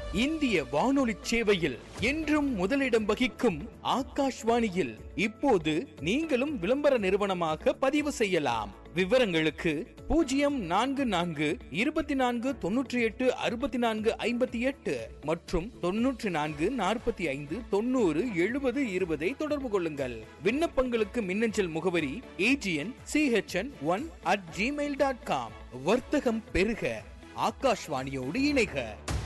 இந்திய வானொலி சேவையில் என்றும் முதலிடம் வகிக்கும் ஆகாஷ்வாணியில் இப்போது நீங்களும் விளம்பர நிறுவனமாக பதிவு செய்யலாம். விவரங்களுக்கு 042424986458 மற்றும் 9445907020 தொடர்பு கொள்ளுங்கள். விண்ணப்பங்களுக்கு மின்னஞ்சல் முகவரி agn.chn1@gmail.com. வர்த்தகம் பெருக, ஆகாஷ்வாணியோடு இணைக.